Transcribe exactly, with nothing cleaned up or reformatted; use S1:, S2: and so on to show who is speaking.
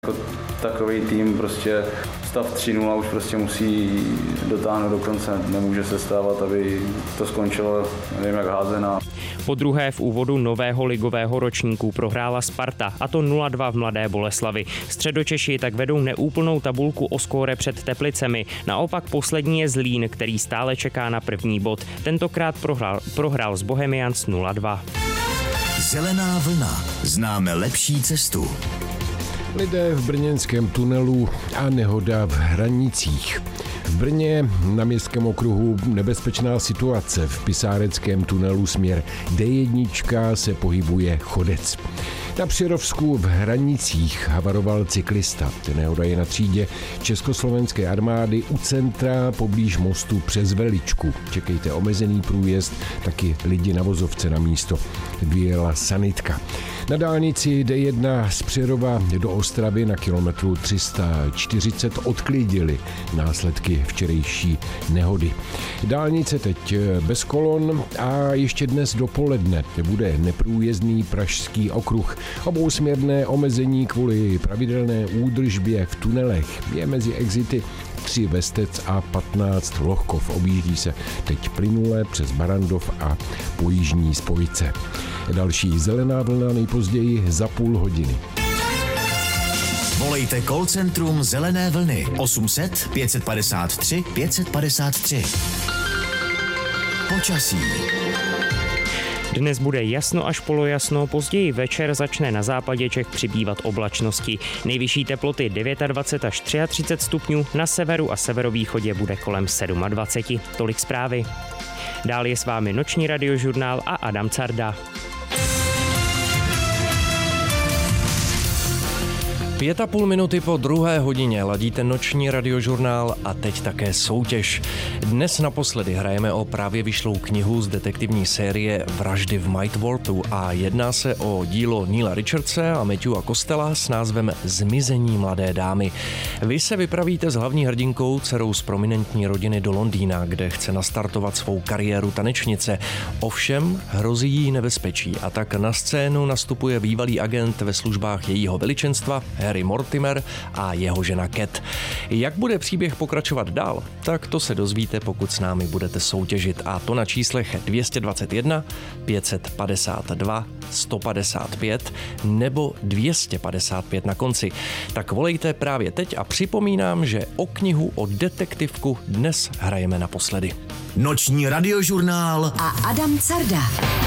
S1: Jako takový tým prostě stav tři nula už prostě musí dotáhnout do konce. Nemůže se stávat, aby to skončilo, nevím jak házená.
S2: Po druhé v úvodu nového ligového ročníku prohrála Sparta, a to nula dva v Mladé Boleslavi. Středočeši tak vedou neúplnou tabulku o skóre před Teplicemi. Naopak poslední je Zlín, který stále čeká na první bod. Tentokrát prohrál, prohrál s Bohemians nula dva.
S3: Zelená vlna. Známe lepší cestu.
S4: Lidé v brněnském tunelu a nehoda v Hranicích. V Brně na městském okruhu nebezpečná situace. V Pisáreckém tunelu směr D jedna se pohybuje chodec. Na Přerovsku v Hranicích havaroval cyklista. Nehoda je na třídě československé armády u centra poblíž mostu přes Veličku. Čekejte omezený průjezd, taky lidi na vozovce na místo. Vyjela sanitka. Na dálnici D jedna z Přerova do Ostravy na kilometru tři sta čtyřicet odklidili následky včerejší nehody. Dálnice teď bez kolon a ještě dnes dopoledne bude neprůjezdný Pražský okruh. Obousměrné omezení kvůli pravidelné údržbě v tunelech je mezi exity tři Vestec a patnáct Lohkov. Objíždí se teď plynule přes Barandov a po jižní spojce. Další zelená vlna nejpozději za půl hodiny.
S3: Volejte call centrum Zelené vlny osm set pět padesát tři pět padesát tři. Počasí.
S2: Dnes bude jasno až polojasno, později večer začne na západě Čech přibývat oblačnosti. Nejvyšší teploty dvacet devět až třicet tři stupňů, na severu a severovýchodě bude kolem dvacet sedm. Tolik zprávy. Dál je s vámi noční radiožurnál a Adam Carda.
S5: Pět a půl minuty po druhé hodině ladíte noční radiožurnál a teď také soutěž. Dnes naposledy hrajeme o právě vyšlou knihu z detektivní série Vraždy v Mightworthu a jedná se o dílo Neila Richardse a Matthewa Costella s názvem Zmizení mladé dámy. Vy se vypravíte s hlavní hrdinkou, dcerou z prominentní rodiny, do Londýna, kde chce nastartovat svou kariéru tanečnice. Ovšem hrozí jí nebezpečí a tak na scénu nastupuje bývalý agent ve službách jejího veličenstva Harry Mortimer a jeho žena Cat. Jak bude příběh pokračovat dál, tak to se dozvíte, pokud s námi budete soutěžit, a to na číslech dvě stě dvacet jedna, pět padesát dva, sto padesát pět nebo dvě stě padesát pět na konci. Tak volejte právě teď a připomínám, že o knihu o detektivku dnes hrajeme naposledy.
S3: Noční radiožurnál
S6: a Adam Carda.